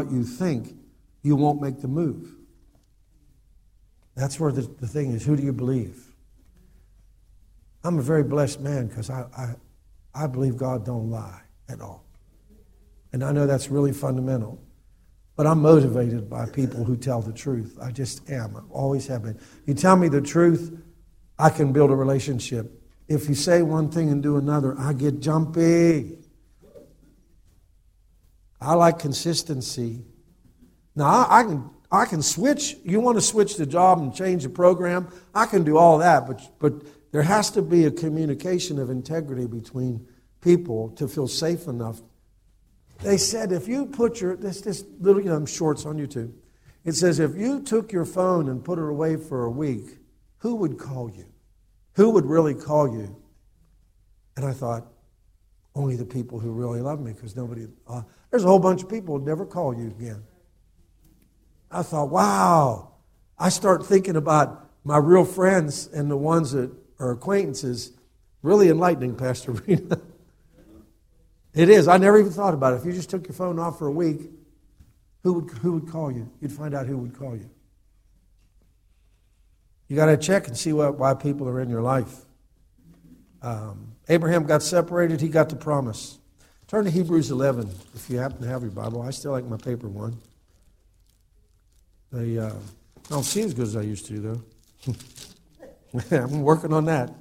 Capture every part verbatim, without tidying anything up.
you think, you won't make the move. That's where the, the thing is, who do you believe? I'm a very blessed man because I, I, I believe God don't lie at all. And I know that's really fundamental. But I'm motivated by people who tell the truth. I just am. I always have been. You tell me the truth, I can build a relationship. If you say one thing and do another, I get jumpy. I like consistency. Now, I, I can I can switch. You want to switch the job and change the program, I can do all that. But, but there has to be a communication of integrity between people to feel safe enough. They said if you put your, this, this little, you know, shorts on YouTube. It says if you took your phone and put it away for a week, who would call you? Who would really call you? And I thought, only the people who really love me, because nobody, uh, there's a whole bunch of people who never call you again. I thought, wow. I start thinking about my real friends and the ones that are acquaintances. Really enlightening, Pastor Rena. It is. I never even thought about it. If you just took your phone off for a week, who would who would call you? You'd find out who would call you. You got to check and see what, why people are in your life. Um, Abraham got separated. He got the promise. Turn to Hebrews eleven if you happen to have your Bible. I still like my paper one. They uh, don't see as good as I used to, though. I'm working on that.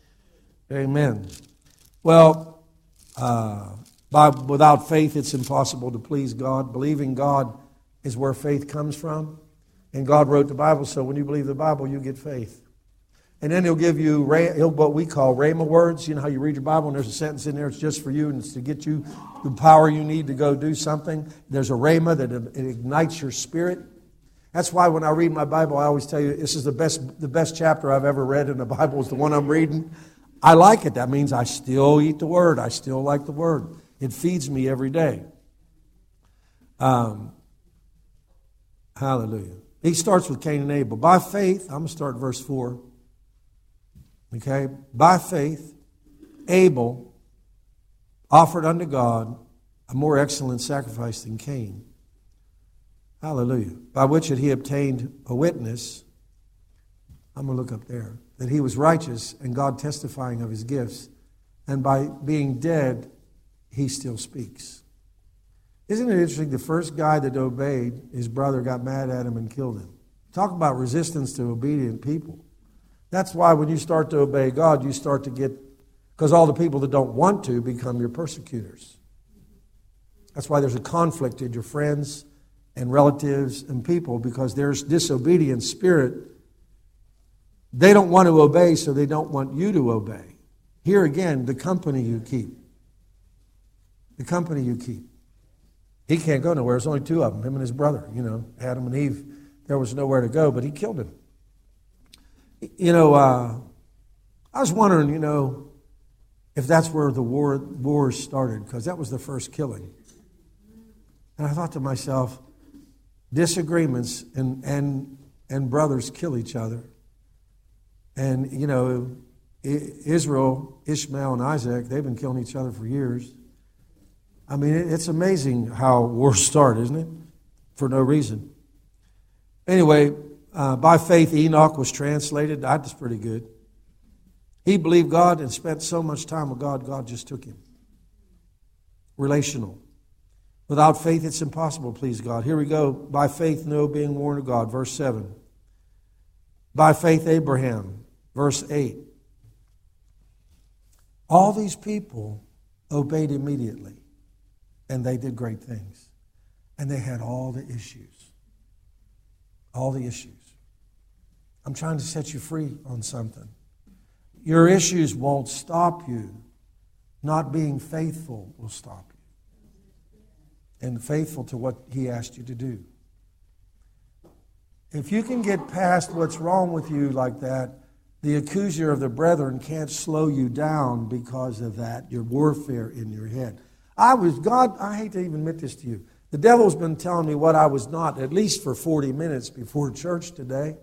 Amen. Well, uh, by, without faith, it's impossible to please God. Believing God is where faith comes from. And God wrote the Bible, so when you believe the Bible, you get faith. And then He'll give you he'll, what we call rhema words. You know how you read your Bible and there's a sentence in there, it's just for you and it's to get you the power you need to go do something. There's a rhema that it ignites your spirit. That's why when I read my Bible, I always tell you this is the best the best chapter I've ever read in the Bible is the one I'm reading. I like it. That means I still eat the Word. I still like the Word. It feeds me every day. Um, hallelujah. He starts with Cain and Abel. By faith, I'm going to start verse four. Okay? By faith, Abel offered unto God a more excellent sacrifice than Cain. Hallelujah. By which he obtained a witness. I'm going to look up there. That he was righteous and God testifying of his gifts. And by being dead, he still speaks. Isn't it interesting? The first guy that obeyed, his brother got mad at him and killed him. Talk about resistance to obedient people. That's why when you start to obey God, you start to get, because all the people that don't want to become your persecutors. That's why there's a conflict in your friends and relatives and people, because there's disobedient spirit. They don't want to obey, so they don't want you to obey. Here again, the company you keep. The company you keep. He can't go nowhere. There's only two of them, him and his brother. You know, Adam and Eve, there was nowhere to go, but he killed him. You know, uh, I was wondering, you know, if that's where the war wars started, because that was the first killing. And I thought to myself, disagreements and and and brothers kill each other. And, you know, Israel, Ishmael and Isaac, they've been killing each other for years. I mean, it's amazing how wars start, isn't it? For no reason. Anyway, uh, by faith, Enoch was translated. That's pretty good. He believed God and spent so much time with God, God just took him. Relational. Without faith, it's impossible to please God. Here we go. By faith, Noah being warned of God. Verse seven. By faith, Abraham. Verse eight. All these people obeyed immediately. And they did great things. And they had all the issues. All the issues. I'm trying to set you free on something. Your issues won't stop you. Not being faithful will stop you. And faithful to what He asked you to do. If you can get past what's wrong with you like that, the accuser of the brethren can't slow you down because of that, your warfare in your head. I was, God, I hate to even admit this to you. The devil's been telling me what I was not, at least for forty minutes before church today.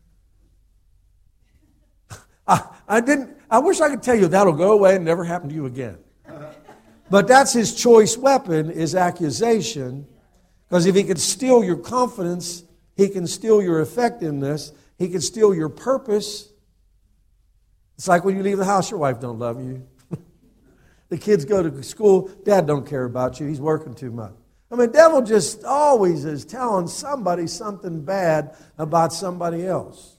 I, I didn't, I wish I could tell you that'll go away and never happen to you again. But that's his choice weapon, is accusation. Because if he can steal your confidence, he can steal your effectiveness, he can steal your purpose. It's like when you leave the house, your wife don't love you. The kids go to school, Dad don't care about you, he's working too much. I mean, the devil just always is telling somebody something bad about somebody else.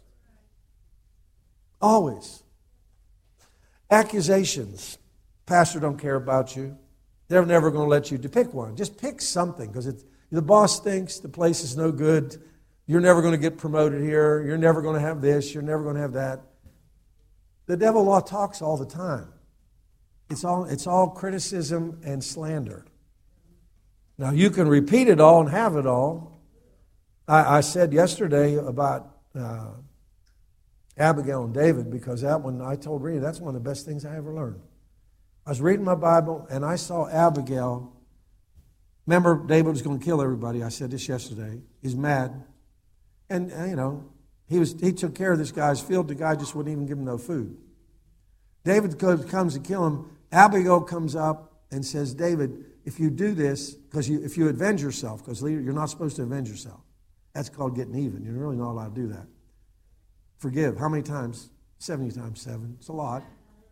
Always. Accusations. Pastor don't care about you. They're never going to let you to pick one. Just pick something, because the boss thinks the place is no good. You're never going to get promoted here. You're never going to have this. You're never going to have that. The devil law talks all the time. It's all, it's all criticism and slander. Now, you can repeat it all and have it all. I, I said yesterday about uh, Abigail and David, because that one, I told Rita, that's one of the best things I ever learned. I was reading my Bible, and I saw Abigail. Remember, David was going to kill everybody. I said this yesterday. He's mad. And, uh, you know, he was he took care of this guy's field. The guy just wouldn't even give him no food. David comes to kill him. Abigail comes up and says, David, if you do this, because you, if you avenge yourself, because you're not supposed to avenge yourself. That's called getting even. You're really not allowed to do that. Forgive. How many times? seventy times seven. It's a lot.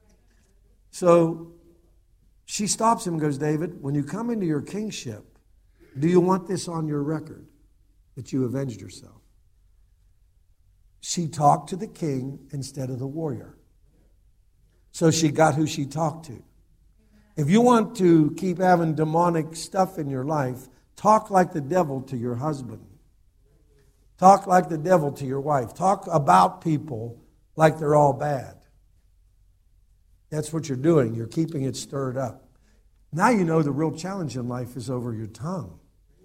So she stops him and goes, David, when you come into your kingship, do you want this on your record, that you avenged yourself? She talked to the king instead of the warrior. So she got who she talked to. If you want to keep having demonic stuff in your life, talk like the devil to your husband. Talk like the devil to your wife. Talk about people like they're all bad. That's what you're doing. You're keeping it stirred up. Now you know the real challenge in life is over your tongue.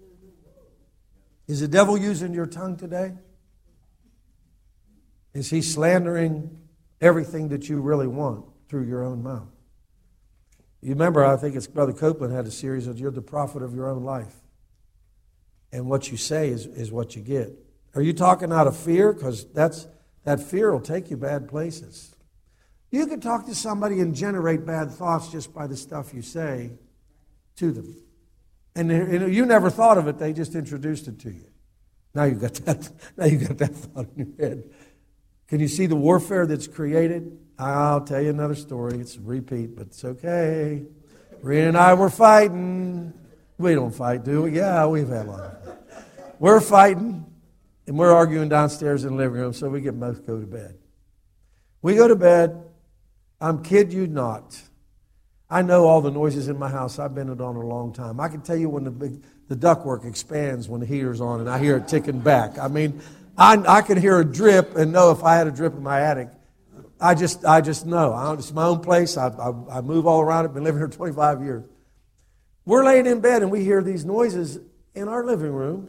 Is the devil using your tongue today? Is he slandering everything that you really want through your own mouth? You remember, I think it's Brother Copeland had a series of You're the Prophet of Your Own Life. And what you say is, is what you get. Are you talking out of fear? Because that's that fear will take you bad places. You can talk to somebody and generate bad thoughts just by the stuff you say to them. And, and you never thought of it, they just introduced it to you. Now you got that, now you got that thought in your head. Can you see the warfare that's created? I'll tell you another story. It's a repeat, but it's okay. Rena and I were fighting. We don't fight, do we? Yeah, we've had a lot of fun. We're fighting, and we're arguing downstairs in the living room, so we get both go to bed. We go to bed. I'm kid you not. I know all the noises in my house. I've been it on a long time. I can tell you when the big, the ductwork expands when the heater's on, and I hear it ticking back. I mean, I, I can hear a drip and know if I had a drip in my attic. I just I just know. I, it's my own place. I, I, I move all around it. Been living here twenty-five years. We're laying in bed and we hear these noises in our living room.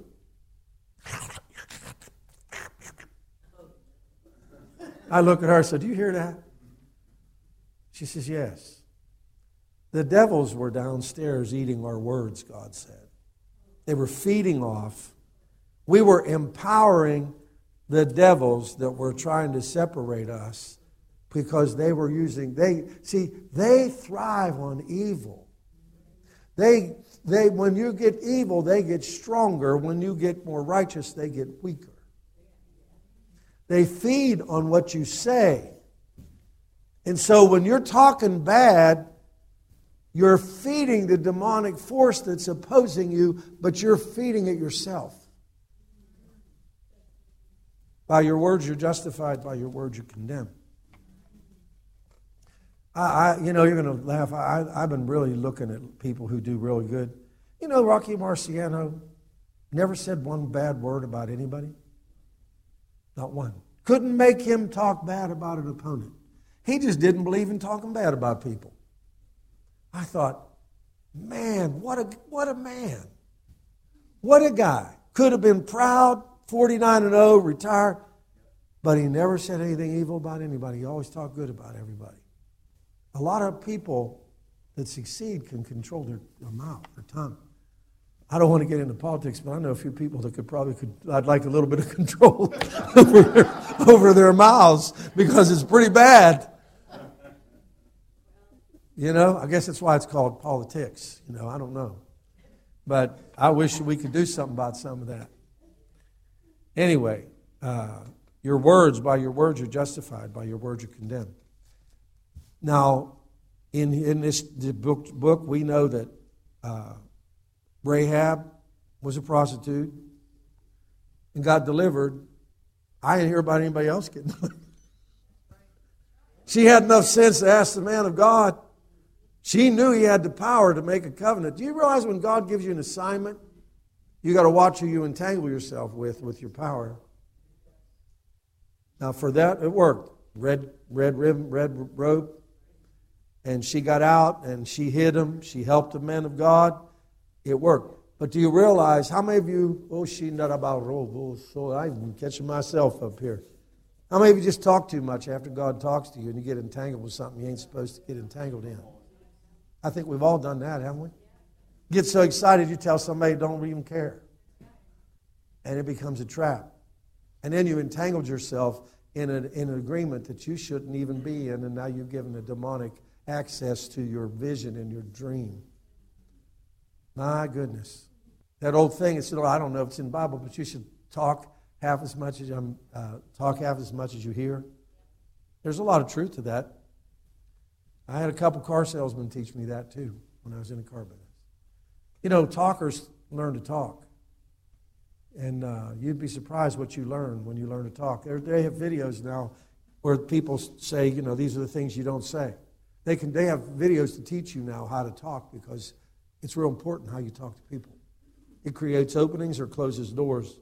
I look at her and said, do you hear that? She says, yes. The devils were downstairs eating our words, God said. They were feeding off. We were empowering the devils that were trying to separate us because they were using, they see, they thrive on evil. They, they, when you get evil, they get stronger. When you get more righteous, they get weaker. They feed on what you say. And so when you're talking bad, you're feeding the demonic force that's opposing you, but you're feeding it yourself. By your words, you're justified. By your words, you're condemned. I, I you know, you're going to laugh. I, I've been really looking at people who do really good. You know, Rocky Marciano never said one bad word about anybody. Not one. Couldn't make him talk bad about an opponent. He just didn't believe in talking bad about people. I thought, man, what a what a man. What a guy. Could have been proud, forty-nine and oh, retired, but he never said anything evil about anybody. He always talked good about everybody. A lot of people that succeed can control their, their mouth, their tongue. I don't want to get into politics, but I know a few people that could probably could. I'd like a little bit of control over, their, over their mouths because it's pretty bad. You know, I guess that's why it's called politics. You know, I don't know. But I wish we could do something about some of that. Anyway, uh, your words, by your words you're justified, by your words you're condemned. Now, in, in this book, book, we know that uh, Rahab was a prostitute and got delivered. I didn't hear about anybody else getting delivered. She had enough sense to ask the man of God. She knew he had the power to make a covenant. Do you realize when God gives you an assignment, you got to watch who you entangle yourself with, with your power? Now for that, it worked. Red, red ribbon, red rope. And she got out and she hid him. She helped the men of God. It worked. But do you realize, how many of you, oh, she not about robo, so I'm catching myself up here. How many of you just talk too much after God talks to you and you get entangled with something you ain't supposed to get entangled in? I think we've all done that, haven't we? Get so excited you tell somebody don't even care. And it becomes a trap. And then you entangled yourself in, a, in an agreement that you shouldn't even be in, and now you've given a demonic access to your vision and your dream. My goodness. That old thing, it's, I don't know if it's in the Bible, but you should talk half as much as um, uh, talk half as much as you hear. There's a lot of truth to that. I had a couple car salesmen teach me that too when I was in the car business. You know, talkers learn to talk. And uh, you'd be surprised what you learn when you learn to talk. They're, they have videos now where people say, you know, these are the things you don't say. They can. They have videos to teach you now how to talk because it's real important how you talk to people. It creates openings or closes doors.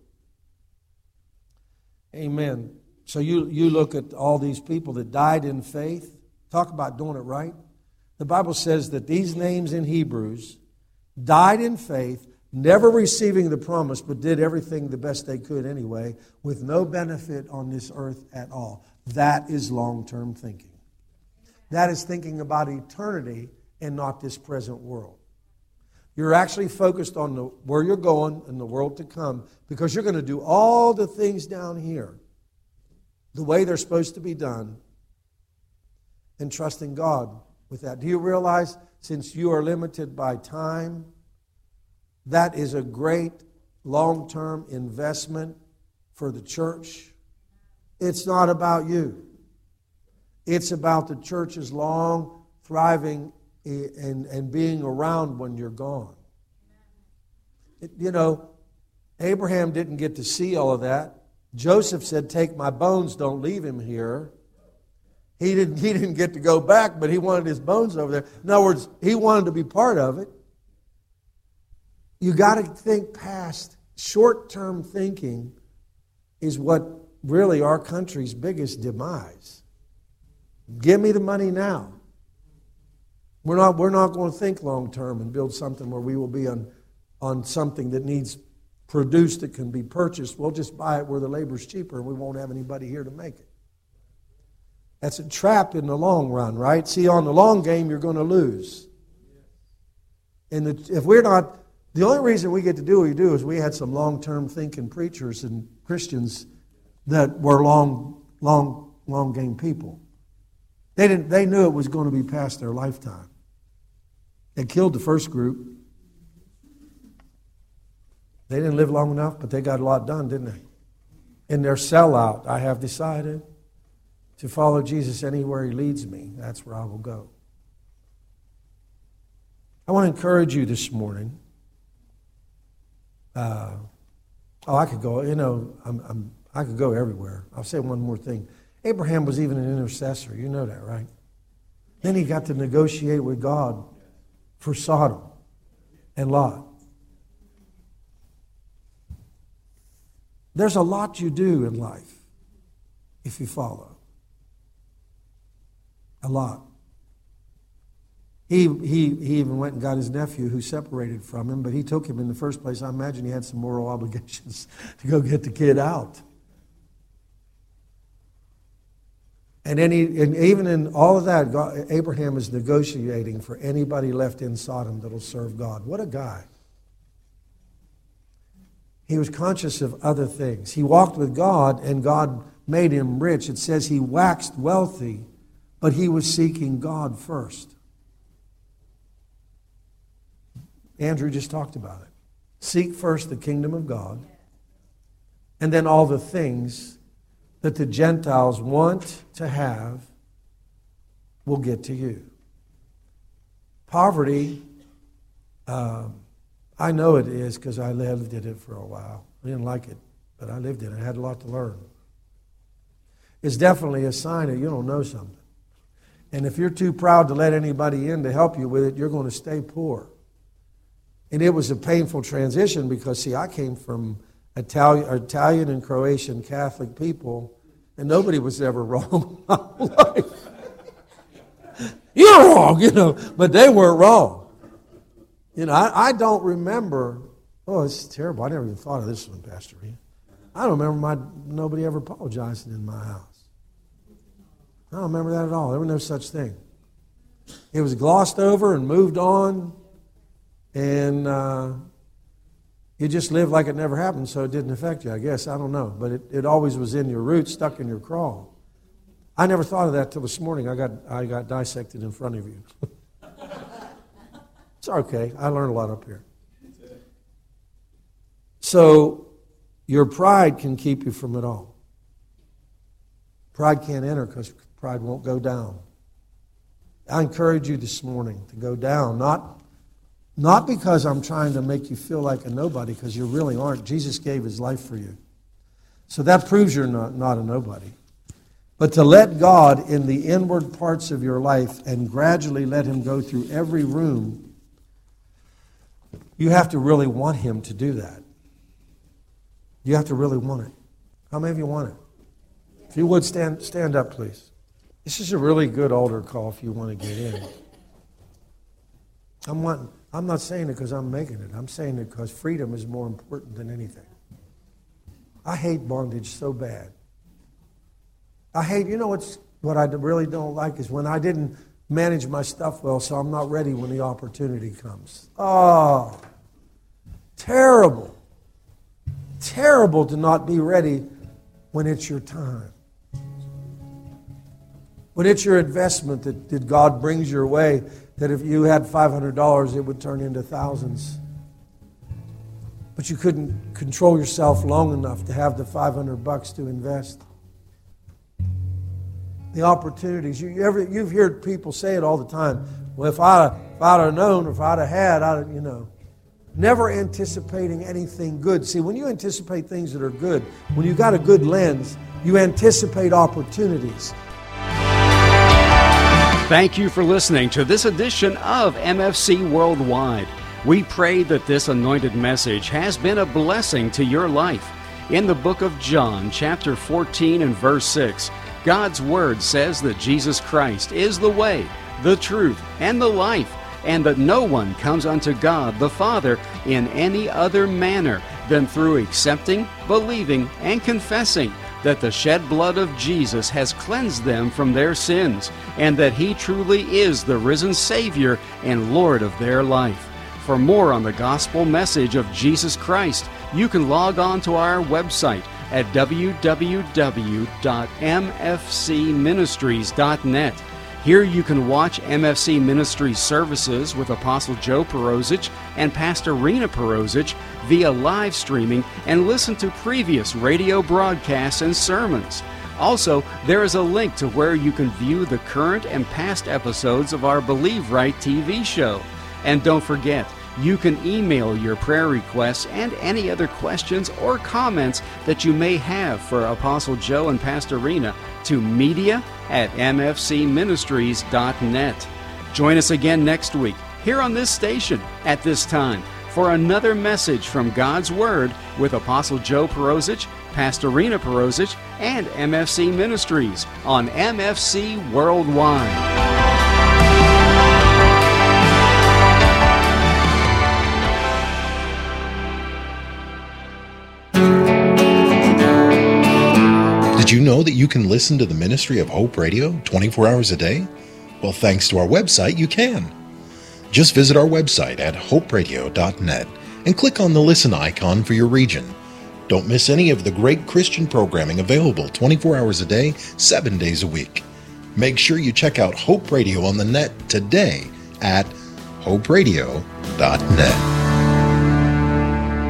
Amen. So you, you look at all these people that died in faith. Talk about doing it right. The Bible says that these names in Hebrews died in faith, never receiving the promise, but did everything the best they could anyway, with no benefit on this earth at all. That is long-term thinking. That is thinking about eternity and not this present world. You're actually focused on the, where you're going and the world to come, because you're going to do all the things down here the way they're supposed to be done, and trusting God with that. Do you realize, since you are limited by time, that is a great long-term investment for the church? It's not about you. It's about the church's long, thriving, and, and being around when you're gone. It, you know, Abraham didn't get to see all of that. Joseph said, take my bones, don't leave him here. He didn't, he didn't get to go back, but he wanted his bones over there. In other words, he wanted to be part of it. You got to think past. Short-term thinking is what really our country's biggest demise. Give me the money now. We're not, we're not going to think long-term and build something where we will be on, on something that needs produced that can be purchased. We'll just buy it where the labor's cheaper and we won't have anybody here to make it. That's a trap in the long run, right? See, on the long game, you're going to lose. And the, if we're not, the only reason we get to do what we do is we had some long-term thinking preachers and Christians that were long, long, long game people. They didn't. They knew it was going to be past their lifetime. They killed the first group. They didn't live long enough, but they got a lot done, didn't they? In their sellout, I have decided to follow Jesus anywhere He leads me. That's where I will go. I want to encourage you this morning. Uh, oh, I could go, you know, I'm, I'm, I could go everywhere. I'll say one more thing. Abraham was even an intercessor. You know that, right? Then he got to negotiate with God for Sodom and Lot. There's a lot you do in life if you follow. A lot. He, he, he even went and got his nephew who separated from him, but he took him in the first place. I imagine he had some moral obligations to go get the kid out. And, then he, and even in all of that, God, Abraham is negotiating for anybody left in Sodom that will serve God. What a guy. He was conscious of other things. He walked with God, and God made him rich. It says he waxed wealthy, but he was seeking God first. Andrew just talked about it. Seek first the kingdom of God, and then all the things that the Gentiles want to have will get to you. Poverty, um, I know it is because I lived in it for a while. I didn't like it, but I lived in it. I had a lot to learn. It's definitely a sign that you don't know something. And if you're too proud to let anybody in to help you with it, you're going to stay poor. And it was a painful transition because, see, I came from Italian, Italian and Croatian Catholic people, and nobody was ever wrong in my life. You're wrong, you know, but they weren't wrong. You know, I, I don't remember, oh, it's terrible. I never even thought of this one, Pastor Ian. I don't remember my nobody ever apologizing in my house. I don't remember that at all. There was no such thing. It was glossed over and moved on, and uh, you just lived like it never happened, so it didn't affect you, I guess. I don't know. But it, it always was in your roots, stuck in your craw. I never thought of that till this morning. I got I got dissected in front of you. It's okay. I learned a lot up here. So your pride can keep you from it all. Pride can't enter because pride won't go down. I encourage you this morning to go down, not, not because I'm trying to make you feel like a nobody, because you really aren't. Jesus gave his life for you. So that proves you're not, not a nobody. But to let God in the inward parts of your life and gradually let him go through every room, you have to really want him to do that. You have to really want it. How many of you want it? If you would, stand stand up, please. This is a really good altar call if you want to get in. I'm, wanting, I'm not saying it because I'm making it. I'm saying it because freedom is more important than anything. I hate bondage so bad. I hate, you know what's, what I really don't like is when I didn't manage my stuff well, so I'm not ready when the opportunity comes. Oh, terrible. Terrible to not be ready when it's your time. When it's your investment that, that God brings your way, that if you had five hundred dollars, it would turn into thousands. But you couldn't control yourself long enough to have the five hundred bucks to invest. The opportunities. You, you ever, you've heard people say it all the time. Well, if I'd, if I'd have known, or if I'd have had, I'd, you know. Never anticipating anything good. See, when you anticipate things that are good, when you've got a good lens, you anticipate opportunities. Thank you for listening to this edition of M F C Worldwide. We pray that this anointed message has been a blessing to your life. In the book of John, chapter fourteen and verse six, God's Word says that Jesus Christ is the way, the truth, and the life, and that no one comes unto God the Father in any other manner than through accepting, believing, and confessing that the shed blood of Jesus has cleansed them from their sins, and that He truly is the risen Savior and Lord of their life. For more on the gospel message of Jesus Christ, you can log on to our website at w w w dot m f c ministries dot net. Here you can watch M F C Ministries services with Apostle Joe Perosic and Pastor Rena Perosic via live streaming and listen to previous radio broadcasts and sermons. Also, there is a link to where you can view the current and past episodes of our Believe Right T V show. And don't forget, you can email your prayer requests and any other questions or comments that you may have for Apostle Joe and Pastor Rena to media at m f c ministries dot net. Join us again next week here on this station at this time for another message from God's Word with Apostle Joe Perosic, Pastor Rena Perosic, and M F C Ministries on M F C Worldwide. Did you know that you can listen to the Ministry of Hope Radio twenty-four hours a day? Well, thanks to our website, you can. Just visit our website at hope radio dot net and click on the listen icon for your region. Don't miss any of the great Christian programming available twenty-four hours a day, seven days a week. Make sure you check out Hope Radio on the net today at hope radio dot net.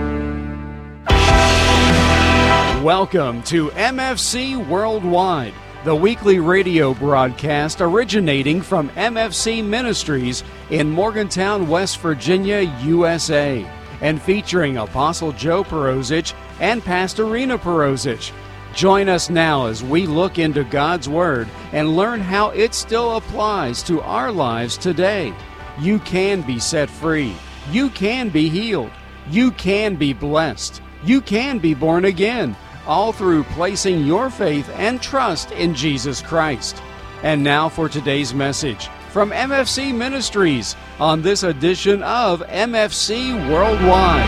Welcome to M F C Worldwide, the weekly radio broadcast originating from M F C Ministries in Morgantown, West Virginia, U S A, and featuring Apostle Joe Perosic and Pastor Rena Perosic. Join us now as we look into God's Word and learn how it still applies to our lives today. You can be set free. You can be healed. You can be blessed. You can be born again, all through placing your faith and trust in Jesus Christ. And now for today's message from M F C Ministries on this edition of M F C Worldwide.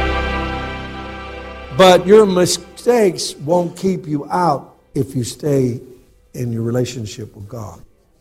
But your mistakes won't keep you out if you stay in your relationship with God.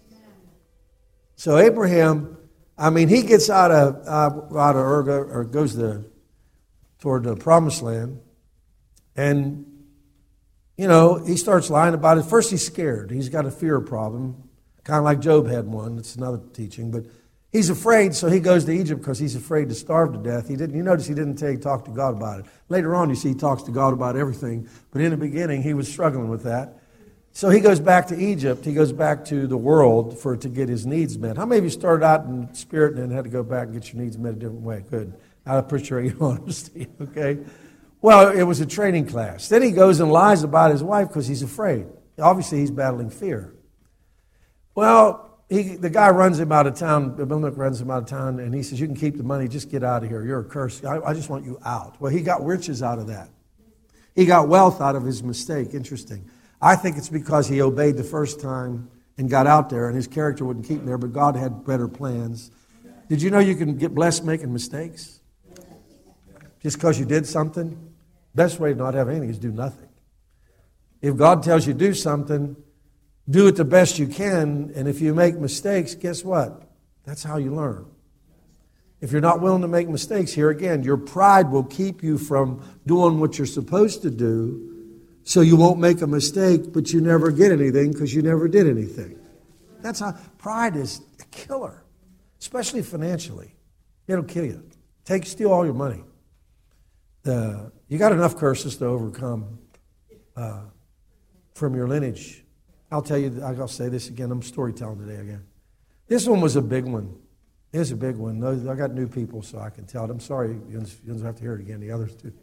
So Abraham, I mean, he gets out of uh, out of Ur, or goes to, toward the Promised Land, and you know he starts lying about it. First, he's scared. He's got a fear problem, kind of like Job had one. It's another teaching, but he's afraid, so he goes to Egypt because he's afraid to starve to death. He didn't. You notice he didn't take talk to God about it. Later on, you see he talks to God about everything, but in the beginning, he was struggling with that. So he goes back to Egypt. He goes back to the world for to get his needs met. How many of you started out in spirit and then had to go back and get your needs met a different way? Good. I appreciate your honesty. Okay. Well, it was a training class. Then he goes and lies about his wife because he's afraid. Obviously, he's battling fear. Well, he, the guy runs him out of town. Abimelech runs him out of town, and he says, "You can keep the money. Just get out of here. You're a curse. I, I just want you out." Well, he got riches out of that. He got wealth out of his mistake. Interesting. I think it's because he obeyed the first time and got out there, and his character wouldn't keep him there, but God had better plans. Did you know you can get blessed making mistakes? Just because you did something? Best way to not have anything is do nothing. If God tells you to do something, do it the best you can, and if you make mistakes, guess what? That's how you learn. If you're not willing to make mistakes, here again, your pride will keep you from doing what you're supposed to do, so you won't make a mistake, but you never get anything because you never did anything. That's how pride is a killer, especially financially. It'll kill you. Take, steal all your money. Uh, you got enough curses to overcome uh, from your lineage. I'll tell you, I'll say this again. I'm storytelling today again. This one was a big one. It was a big one. I got new people, so I can tell it. I'm sorry, you don't have to hear it again. The others do.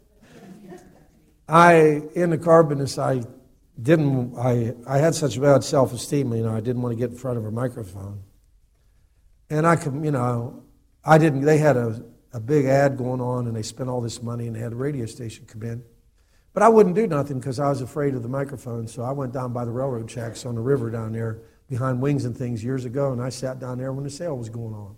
I, in the car business, I didn't, I, I had such bad self-esteem, you know, I didn't want to get in front of a microphone. And I could, you know, I didn't, they had a, a big ad going on, and they spent all this money, and they had a radio station come in. But I wouldn't do nothing because I was afraid of the microphone, so I went down by the railroad tracks on the river down there behind Wings and Things years ago, and I sat down there when the sale was going on.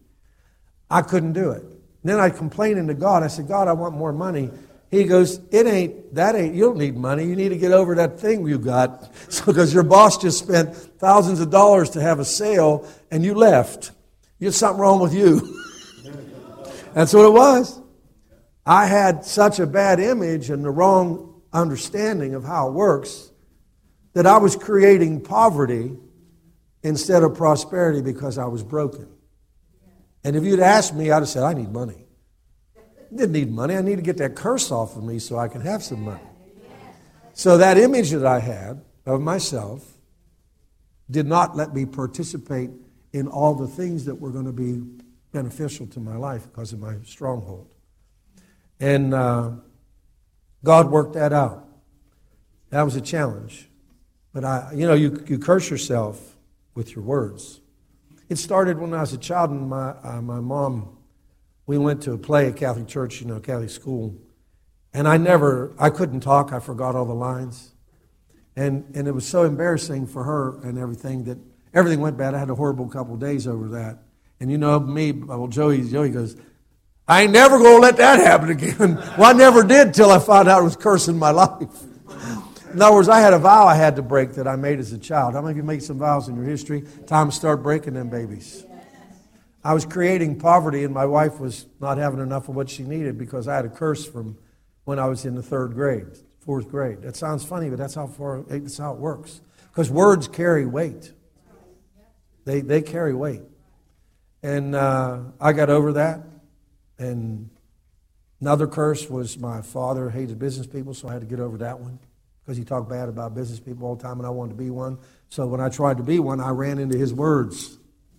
I couldn't do it. Then I complained to God. I said, "God, I want more money." He goes, "It ain't, that ain't, you don't need money. You need to get over that thing you got." So, because your boss just spent thousands of dollars to have a sale and you left. There's something wrong with you. That's what it was. I had such a bad image and the wrong understanding of how it works that I was creating poverty instead of prosperity because I was broken. And if you'd asked me, I'd have said, "I need money." I didn't need money. I need to get that curse off of me so I can have some money. So that image that I had of myself did not let me participate in all the things that were going to be beneficial to my life because of my stronghold. And uh, God worked that out. That was a challenge. But, I, you know, you, you curse yourself with your words. It started when I was a child, and my, uh, my mom... We went to a play at Catholic church, you know, Catholic school. And I never, I couldn't talk. I forgot all the lines. And and it was so embarrassing for her and everything that everything went bad. I had a horrible couple of days over that. And you know, me, well, Joey, Joey goes, "I ain't never going to let that happen again." Well, I never did till I found out it was cursing my life. In other words, I had a vow I had to break that I made as a child. How many of you make some vows in your history? Time to start breaking them babies. I was creating poverty, and my wife was not having enough of what she needed because I had a curse from when I was in the third grade, fourth grade. That sounds funny, but that's how far, that's how it works. Because words carry weight. They they carry weight. And uh, I got over that, and Another curse was my father hated business people, so I had to get over that one because he talked bad about business people all the time, and I wanted to be one. So when I tried to be one, I ran into his words.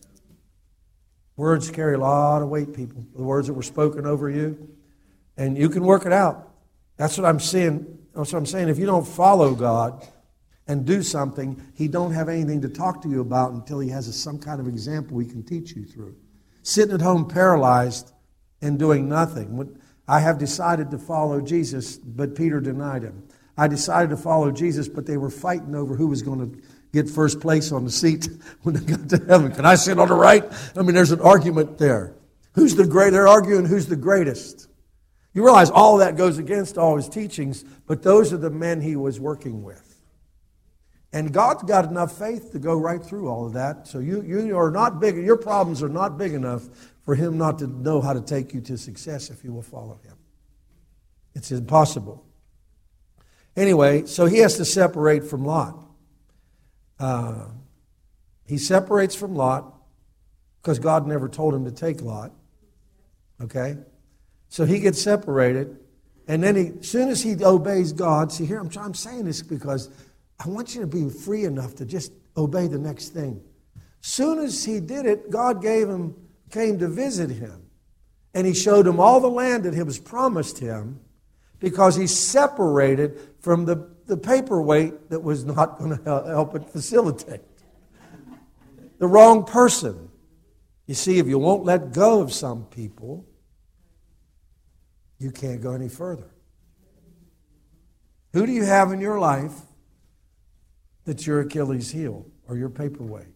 Words carry a lot of weight, people. The words that were spoken over you. And you can work it out. That's what I'm saying. That's what I'm saying. If you don't follow God and do something, He don't have anything to talk to you about until He has a, some kind of example He can teach you through. Sitting at home paralyzed and doing nothing. I have decided to follow Jesus, but Peter denied Him. I decided to follow Jesus, but they were fighting over who was going to get first place on the seat when they got to heaven. Can I sit on the right? I mean, there's an argument there. Who's the great? They're arguing who's the greatest. You realize all that goes against all his teachings, but those are the men he was working with. And God's got enough faith to go right through all of that. So you, you are not big, your problems are not big enough for him not to know how to take you to success if you will follow him. It's impossible. Anyway, so he has to separate from Lot. Uh, he separates from Lot because God never told him to take Lot. Okay? So he gets separated, and then he, as soon as he obeys God, see here, I'm, I'm saying this because I want you to be free enough to just obey the next thing. As soon as he did it, God gave him, came to visit him, and he showed him all the land that he was promised him because he separated from the, the paperweight that was not going to help it facilitate. The wrong person. You see, if you won't let go of some people, you can't go any further. Who do you have in your life that's your Achilles heel or your paperweight?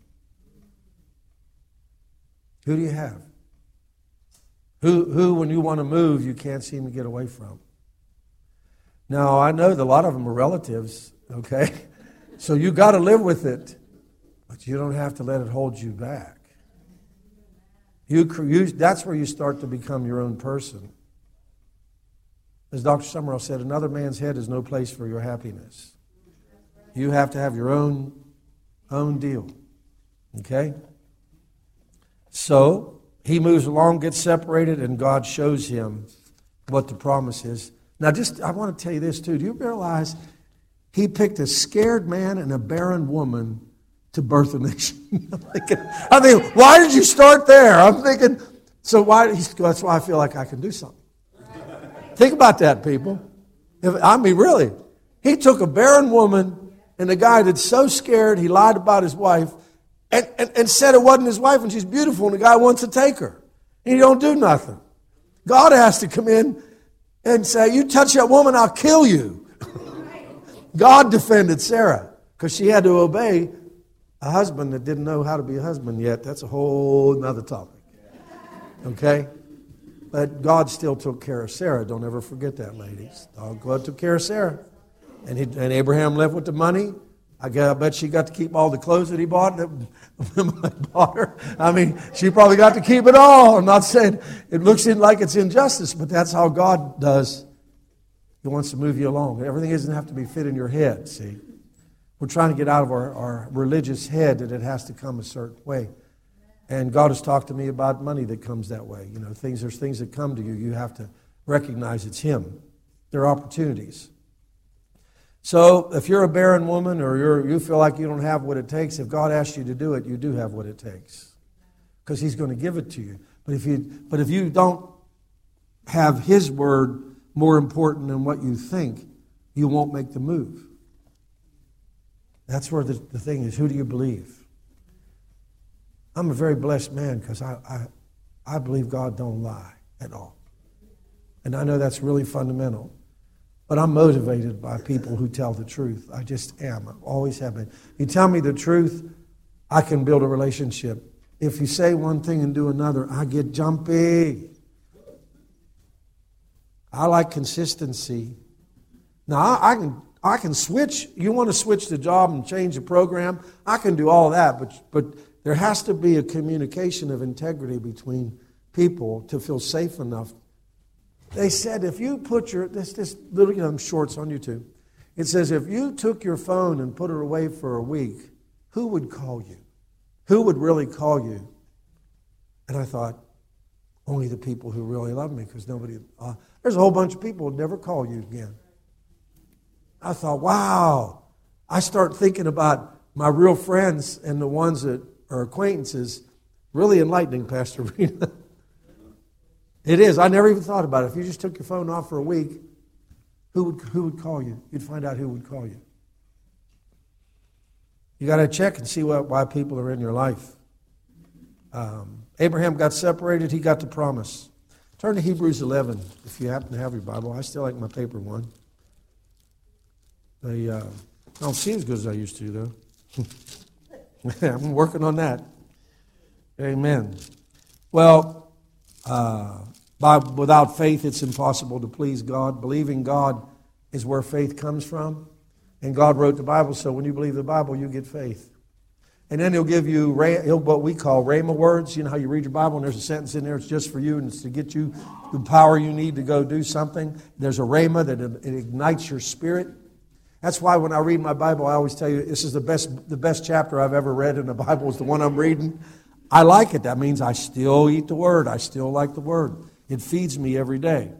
Who do you have? Who, who, when you want to move, you can't seem to get away from? Now, I know that a lot of them are relatives, okay? So you got to live with it, but you don't have to let it hold you back. You, you, that's where you start to become your own person. As Doctor Summerall said, another man's head is no place for your happiness. You have to have your own, own deal. Okay? So, he moves along, gets separated, and God shows him what the promise is. Now, just I want to tell you this, too. Do you realize he picked a scared man and a barren woman to birth a nation? I'm thinking, I mean, why did you start there? I'm thinking, so why? That's why I feel like I can do something. Think about that, people. If, I mean, really. He took a barren woman and a guy that's so scared he lied about his wife and, and, and said it wasn't his wife and she's beautiful and the guy wants to take her. And he don't do nothing. God has to come in and say, you touch that woman, I'll kill you. God defended Sarah because she had to obey a husband that didn't know how to be a husband yet. That's a whole other topic. Okay? But God still took care of Sarah. Don't ever forget that, ladies. God took care of Sarah. And, he, and Abraham left with the money. I, got, I bet she got to keep all the clothes that he bought. That bought her. I mean, she probably got to keep it all. I'm not saying it looks like it's injustice, but that's how God does. He wants to move you along. Everything doesn't have to be fit in your head, see. We're trying to get out of our, our religious head that it has to come a certain way. And God has talked to me about money that comes that way. You know, things there's things that come to you. You have to recognize it's Him. There are opportunities. So if you're a barren woman or you're, you feel like you don't have what it takes, if God asks you to do it, you do have what it takes. Because He's going to give it to you. But if you, but if you don't have His word more important than what you think, you won't make the move. That's where the, the thing is. Who do you believe? I'm a very blessed man because I, I, I believe God don't lie at all. And I know that's really fundamental. But I'm motivated by people who tell the truth. I just am. I always have been. You tell me the truth, I can build a relationship. If you say one thing and do another, I get jumpy. I like consistency. Now, I, I can I can switch. You want to switch the job and change the program, I can do all that, but but there has to be a communication of integrity between people to feel safe enough. They said if you put your, this, this little, you know, shorts on YouTube, it says if you took your phone and put it away for a week, who would call you? Who would really call you? And I thought, only the people who really love me, because nobody, uh, There's a whole bunch of people who never call you again. I thought, wow. I start thinking about my real friends and the ones that are acquaintances. Really enlightening, Pastor Rena. It is. I never even thought about it. If you just took your phone off for a week, who would who would call you? You'd find out who would call you. You got to check and see what, why people are in your life. Um, Abraham got separated. He got the promise. Turn to Hebrews eleven if you happen to have your Bible. I still like my paper one. They, uh, I don't see as good as I used to, though. I'm working on that. Amen. Well, uh, by, without faith, it's impossible to please God. Believing God is where faith comes from. And God wrote the Bible, so when you believe the Bible, you get faith. And then he'll give you he'll, what we call rhema words. You know how you read your Bible and there's a sentence in there, it's just for you and it's to get you the power you need to go do something. There's a rhema that it ignites your spirit. That's why when I read my Bible, I always tell you this is the best, the best chapter I've ever read in the Bible is the one I'm reading. I like it. That means I still eat the Word. I still like the Word. It feeds me every day.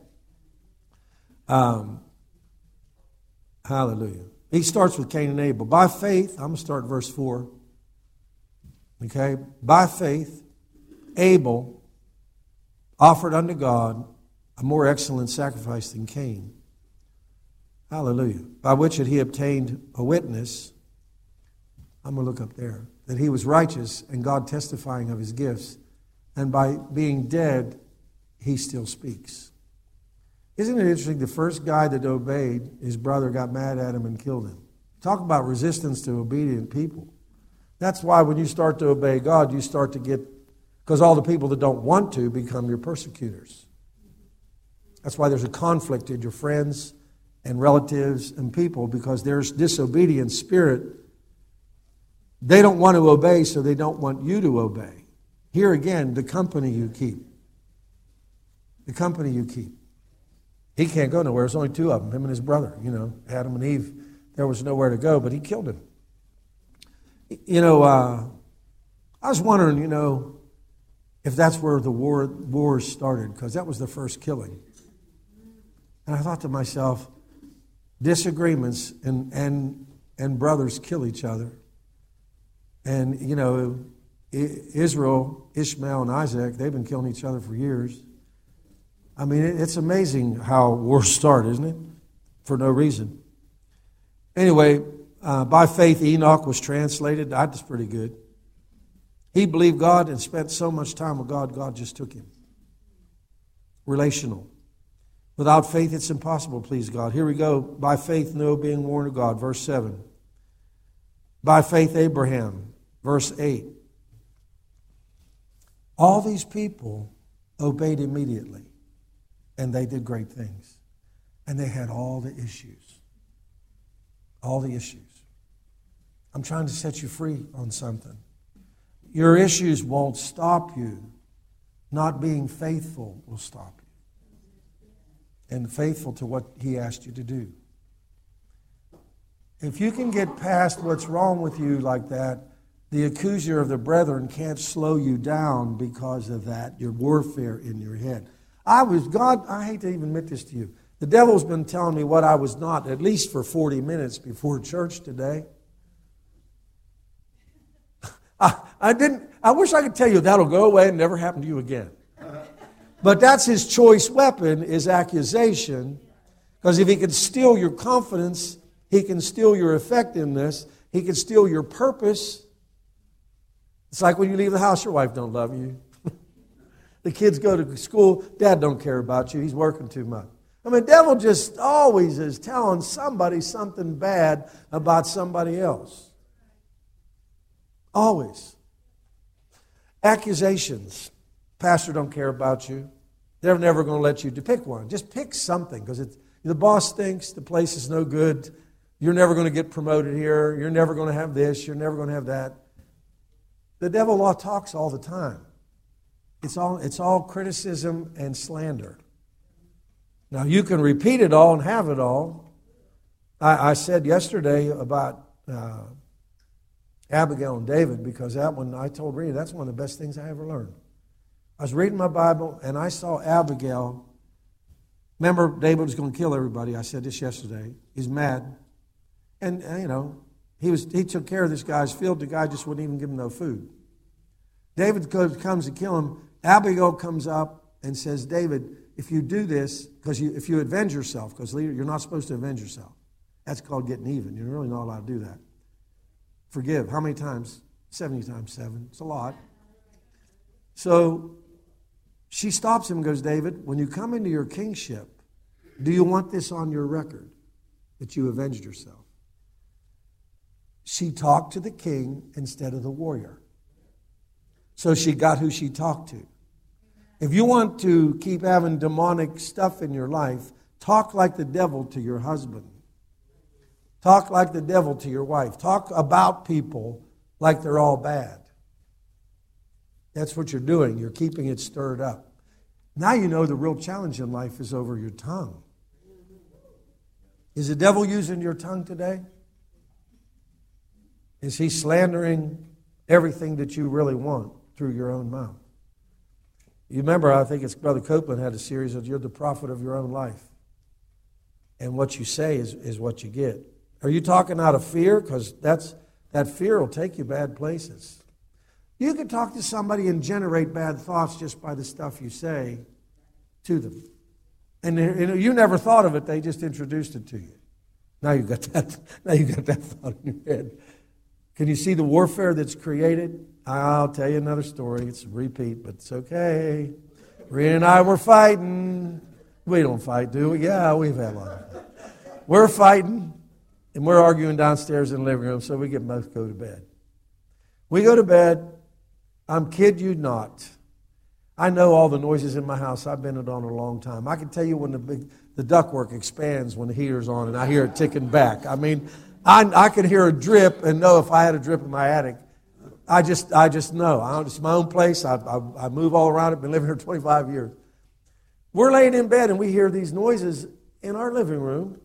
Um, hallelujah. He starts with Cain and Abel. By faith, I'm going to start verse four. Okay? By faith, Abel offered unto God a more excellent sacrifice than Cain. Hallelujah. By which had he obtained a witness. I'm going to look up there. That he was righteous and God testifying of his gifts. And by being dead, he still speaks. Isn't it interesting? The first guy that obeyed, his brother got mad at him and killed him. Talk about resistance to obedient people. That's why when you start to obey God, you start to get, because all the people that don't want to become your persecutors. That's why there's a conflict in your friends and relatives and people, because there's disobedient spirit. They don't want to obey, so they don't want you to obey. Here again, the company you keep. The company you keep. He can't go nowhere. There's only two of them, him and his brother. You know, Adam and Eve, there was nowhere to go, but he killed him. You know, uh, I was wondering, you know, if that's where the war wars started, because that was the first killing. And I thought to myself, disagreements and, and, and brothers kill each other. And, you know, Israel, Ishmael, and Isaac, they've been killing each other for years. I mean, it's amazing how wars start, isn't it? For no reason. Anyway, uh, by faith, Enoch was translated. That's pretty good. He believed God and spent so much time with God, God just took him. Relational. Without faith, it's impossible to please God. Here we go. By faith, Noah being warned of God. Verse seven. By faith, Abraham. Verse eight. All these people obeyed immediately. And they did great things. And they had all the issues. All the issues. I'm trying to set you free on something. Your issues won't stop you. Not being faithful will stop you. And faithful to what he asked you to do. If you can get past what's wrong with you like that, the accuser of the brethren can't slow you down because of that, your warfare in your head. I was, God, I hate to even admit this to you. The devil's been telling me what I was not, at least for forty minutes before church today. I, I didn't, I wish I could tell you that'll go away and never happen to you again. But that's his choice weapon, is accusation. Because if he can steal your confidence, he can steal your effectiveness, he can steal your purpose. It's like when you leave the house, your wife don't love you. The kids go to school, dad don't care about you, he's working too much. I mean, the devil just always is telling somebody something bad about somebody else. Always. Accusations. Pastor don't care about you. They're never going to let you do. Pick one. Just pick something, because the boss thinks the place is no good. You're never going to get promoted here. You're never going to have this. You're never going to have that. The devil law talks all the time. It's all, it's all criticism and slander. Now, you can repeat it all and have it all. I, I said yesterday about uh, Abigail and David, because that one, I told Rita, that's one of the best things I ever learned. I was reading my Bible, and I saw Abigail Remember, David was going to kill everybody. I said this yesterday. He's mad. And, uh, you know, he was he took care of this guy's field. The guy just wouldn't even give him no food. David goes, comes to kill him. Abigail comes up and says, David, if you do this, because you, if you avenge yourself, because you're not supposed to avenge yourself. That's called getting even. You're really not allowed to do that. Forgive. How many times? seventy times seven. It's a lot. So she stops him and goes, David, when you come into your kingship, do you want this on your record that you avenged yourself? She talked to the king instead of the warrior. So she got who she talked to. If you want to keep having demonic stuff in your life, talk like the devil to your husband. Talk like the devil to your wife. Talk about people like they're all bad. That's what you're doing. You're keeping it stirred up. Now you know the real challenge in life is over your tongue. Is the devil using your tongue today? Is he slandering everything that you really want through your own mouth? You remember, I think it's Brother Copeland had a series of you're the prophet of your own life. And what you say is, is what you get. Are you talking out of fear? Because that's that fear will take you bad places. You can talk to somebody and generate bad thoughts just by the stuff you say to them. And you never thought of it, they just introduced it to you. Now you got that, now you got that thought in your head. Can you see the warfare that's created? I'll tell you another story. It's a repeat, but it's okay. Rena and I were fighting. We don't fight, do we? Yeah, we've had a lot of fun. We're fighting, and we're arguing downstairs in the living room, so we get both go to bed. We go to bed. I'm kid you not. I know all the noises in my house. I've been it on a long time. I can tell you when the big, the ductwork expands when the heater's on, and I hear it ticking back. I mean, I I can hear a drip and know if I had a drip in my attic. I just I just know. I, it's my own place. I, I I move all around it. Been living here twenty-five years. We're laying in bed and we hear these noises in our living room.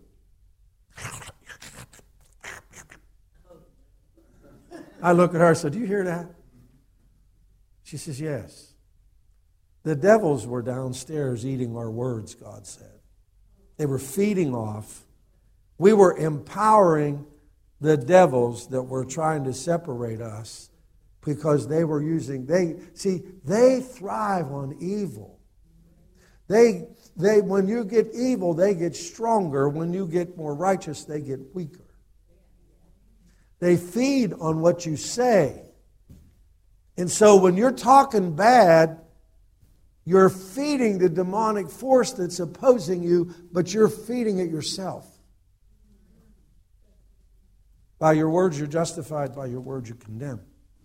I look at her and said, "Do you hear that?" She says, "Yes." The devils were downstairs eating our words, God said. They were feeding off. We were empowering the devils that were trying to separate us because they were using, they see, they thrive on evil. They, they, when you get evil, they get stronger. When you get more righteous, they get weaker. They feed on what you say. And so when you're talking bad, you're feeding the demonic force that's opposing you, but you're feeding it yourself. By your words, you're justified. By your words, you're condemned.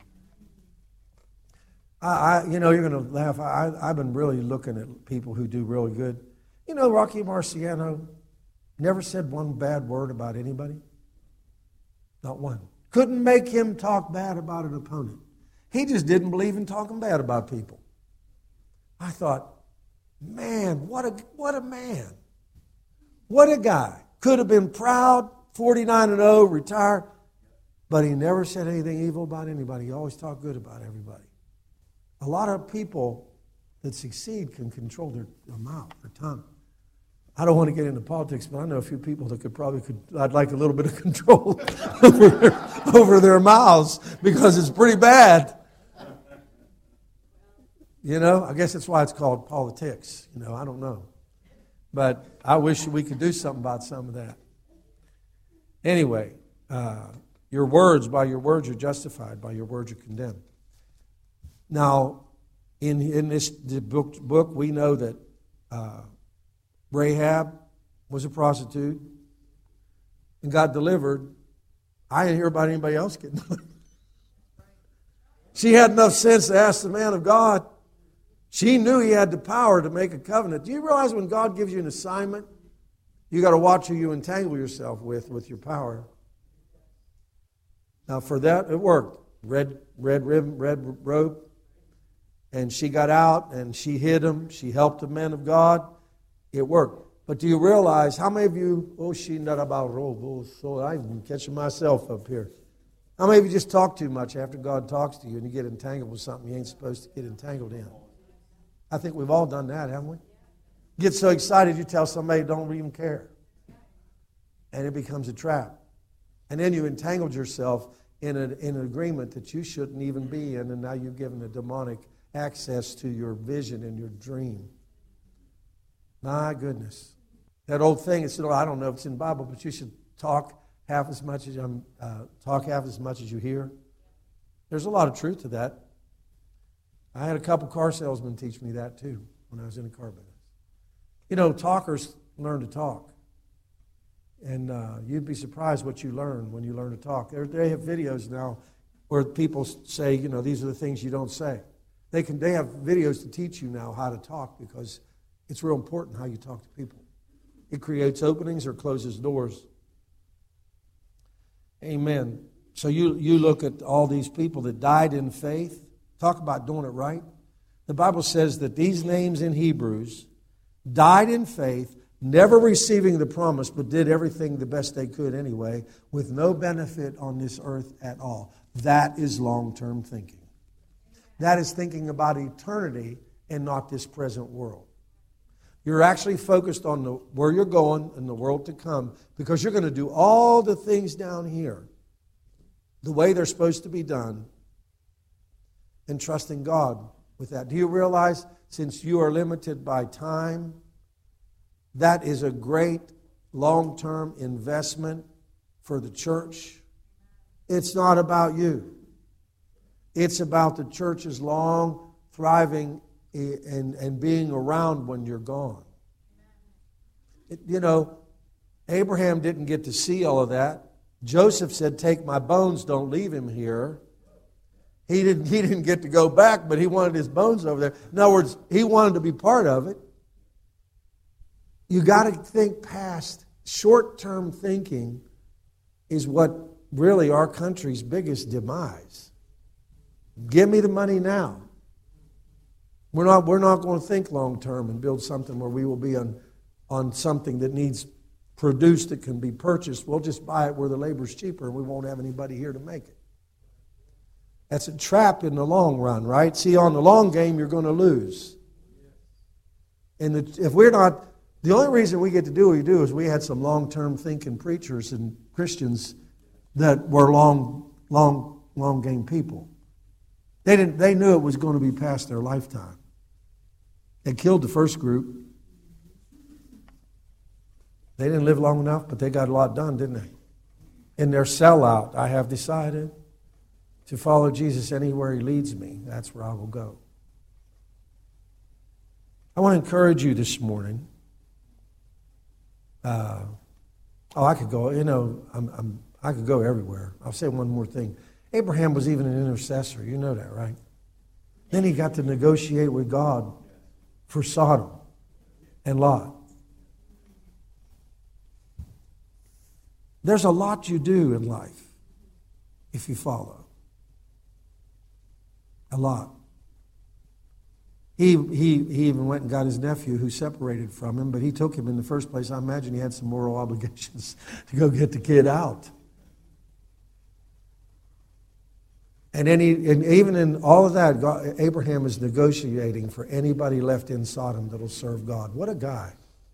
I, I you know, you're going to laugh. I, I've been really looking at people who do really good. You know, Rocky Marciano never said one bad word about anybody. Not one. Couldn't make him talk bad about an opponent. He just didn't believe in talking bad about people. I thought, man, what a what a man. What a guy. Could have been proud, forty-nine and oh, retired, but he never said anything evil about anybody. He always talked good about everybody. A lot of people that succeed can control their, their mouth, their tongue. I don't want to get into politics, but I know a few people that could probably could. I'd like a little bit of control over, their, over their mouths because it's pretty bad. You know, I guess that's why it's called politics. You know, I don't know. But I wish we could do something about some of that. Anyway, uh, your words, by your words you're justified, by your words you're condemned. Now, in, in this book, book, we know that uh, Rahab was a prostitute and got delivered. I didn't hear about anybody else getting delivered. She had enough sense to ask the man of God. She knew he had the power to make a covenant. Do you realize when God gives you an assignment, you got to watch who you entangle yourself with, with your power. Now for that, it worked. Red, red ribbon, red rope. And she got out and she hid him. She helped the men of God. It worked. But do you realize, how many of you, oh, she not about robo, so I'm catching myself up here. How many of you just talk too much after God talks to you and you get entangled with something you ain't supposed to get entangled in? I think we've all done that, haven't we? Get so excited you tell somebody don't even care. And it becomes a trap. And then you entangled yourself in, a, in an agreement that you shouldn't even be in, and now you've given a demonic access to your vision and your dream. My goodness. That old thing, it's, I don't know if it's in the Bible, but you should talk half as much as um, uh, talk half as much as you hear. There's a lot of truth to that. I had a couple car salesmen teach me that too when I was in the car business. You know, talkers learn to talk. And uh, you'd be surprised what you learn when you learn to talk. They're, they have videos now where people say, you know, these are the things you don't say. They can. They have videos to teach you now how to talk because it's real important how you talk to people. It creates openings or closes doors. Amen. So you, you look at all these people that died in faith. Talk about doing it right. The Bible says that these names in Hebrews died in faith, never receiving the promise, but did everything the best they could anyway, with no benefit on this earth at all. That is long-term thinking. That is thinking about eternity and not this present world. You're actually focused on the, where you're going and the world to come, because you're going to do all the things down here the way they're supposed to be done, and trusting God with that. Do you realize, since you are limited by time, that is a great long-term investment for the church? It's not about you. It's about the church's long, thriving, and, and being around when you're gone. It, you know, Abraham didn't get to see all of that. Joseph said, take my bones, don't leave him here. He didn't, he didn't get to go back, but he wanted his bones over there. In other words, he wanted to be part of it. You got to think past. Short-term thinking is what really our country's biggest demise. Give me the money now. We're not, we're not going to think long-term and build something where we will be on, on something that needs produced that can be purchased. We'll just buy it where the labor's cheaper and we won't have anybody here to make it. That's a trap in the long run, right? See, on the long game, you're going to lose. And the, if we're not, the only reason we get to do what we do is we had some long-term thinking preachers and Christians that were long, long, long game people. They didn't. They knew it was going to be past their lifetime. They killed the first group. They didn't live long enough, but they got a lot done, didn't they? In their sellout, I have decided to follow Jesus anywhere He leads me. That's where I will go. I want to encourage you this morning. Uh, oh, I could go. You know, I'm, I'm, I could go everywhere. I'll say one more thing. Abraham was even an intercessor. You know that, right? Then he got to negotiate with God for Sodom and Lot. There's a lot you do in life if you follow. A lot. He, he, he even went and got his nephew who separated from him, but he took him in the first place. I imagine he had some moral obligations to go get the kid out. And, then he, and even in all of that, God, Abraham is negotiating for anybody left in Sodom that will serve God. What a guy.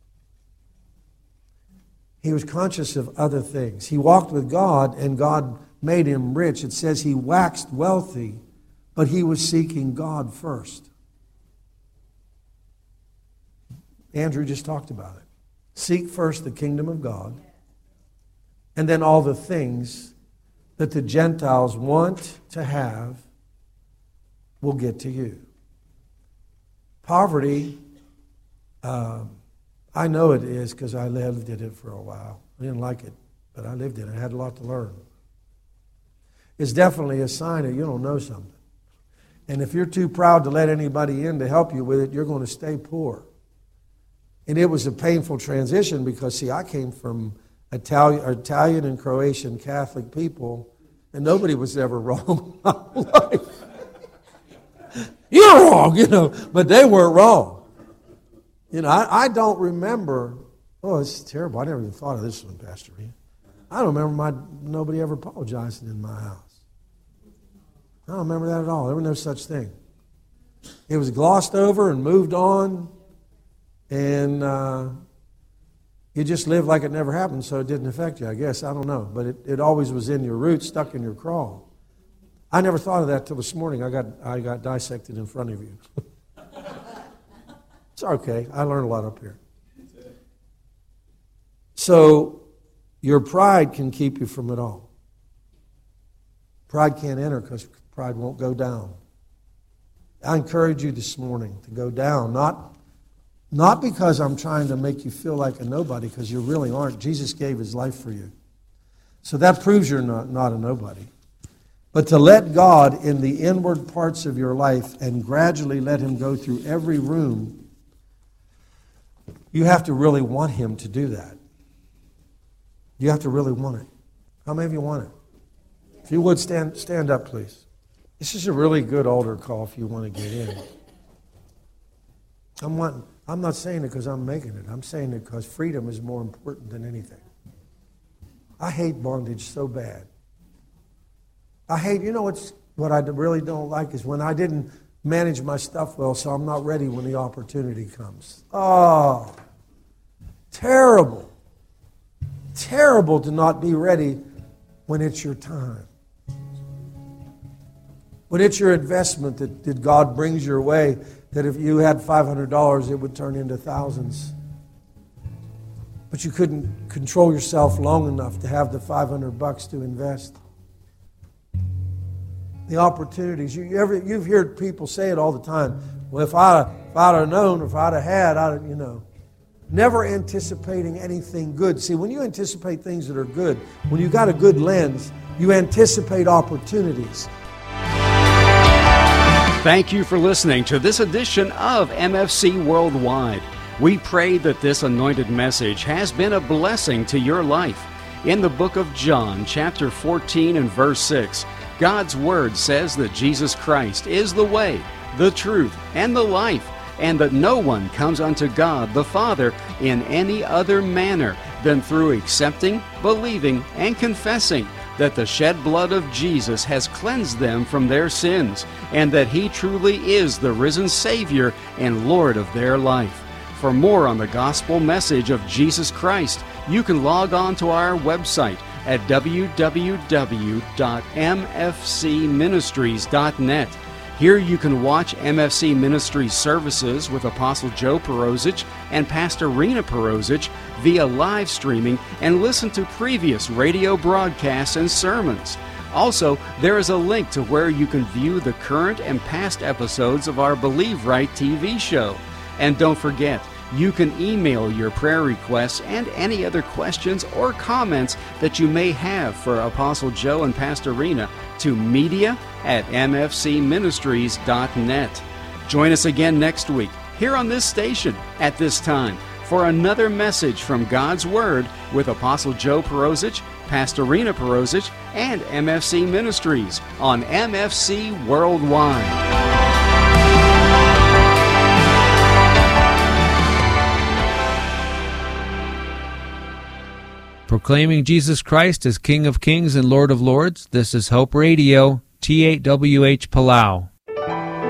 He was conscious of other things. He walked with God, and God made him rich. It says he waxed wealthy, but he was seeking God first. Andrew just talked about it. Seek first the kingdom of God, and then all the things that the Gentiles want to have will get to you. Poverty, uh, I know it is because I lived in it for a while. I didn't like it, but I lived in it. I had a lot to learn. It's definitely a sign that you don't know something. And if you're too proud to let anybody in to help you with it, you're going to stay poor. And it was a painful transition because, see, I came from Italian, Italian and Croatian Catholic people, and nobody was ever wrong in my life. You're wrong, you know, but they weren't wrong. You know, I, I don't remember, oh, it's terrible. I never even thought of this one, Pastor Ian. I don't remember my nobody ever apologizing in my house. I don't remember that at all. There was no such thing. It was glossed over and moved on. and uh, you just live like it never happened, so it didn't affect you, I guess. I don't know. But it, it always was in your roots, stuck in your craw. I never thought of that till this morning. I got I got dissected in front of you. It's okay. I learned a lot up here. So your pride can keep you from it all. Pride can't enter because pride won't go down. I encourage you this morning to go down, not, not because I'm trying to make you feel like a nobody, because you really aren't. Jesus gave his life for you. So that proves you're not, not a nobody. But to let God in the inward parts of your life and gradually let him go through every room, you have to really want him to do that. You have to really want it. How many of you want it? If you would, stand stand up, please. This is a really good altar call if you want to get in. I'm, wanting, I'm not saying it because I'm making it. I'm saying it because freedom is more important than anything. I hate bondage so bad. I hate, you know what's, what I really don't like is when I didn't manage my stuff well, so I'm not ready when the opportunity comes. Oh, terrible. Terrible to not be ready when it's your time. When it's your investment that, that God brings your way, that if you had five hundred dollars, it would turn into thousands. But you couldn't control yourself long enough to have the five hundred bucks to invest. The opportunities. You, you ever, you've heard people say it all the time. Well, if, I, if I'd have known, if I'd have had, I'd have, you know. Never anticipating anything good. See, when you anticipate things that are good, when you got a good lens, you anticipate opportunities. Thank you for listening to this edition of M F C Worldwide. We pray that this anointed message has been a blessing to your life. In the book of John, chapter fourteen and verse six, God's Word says that Jesus Christ is the way, the truth, and the life, and that no one comes unto God the Father in any other manner than through accepting, believing, and confessing that the shed blood of Jesus has cleansed them from their sins, and that He truly is the risen Savior and Lord of their life. For more on the gospel message of Jesus Christ, you can log on to our website at w w w dot m f c ministries dot net. Here you can watch M F C Ministries services with Apostle Joe Perosic and Pastor Rena Perosic via live streaming and listen to previous radio broadcasts and sermons. Also, there is a link to where you can view the current and past episodes of our Believe Right T V show. And don't forget, you can email your prayer requests and any other questions or comments that you may have for Apostle Joe and Pastor Rena to media at m f c ministries dot net. Join us again next week here on this station at this time for another message from God's Word with Apostle Joe Perosic, Pastor Rena Perosic, and M F C Ministries on M F C Worldwide. Proclaiming Jesus Christ as King of Kings and Lord of Lords, this is Hope Radio, T eight W H Palau.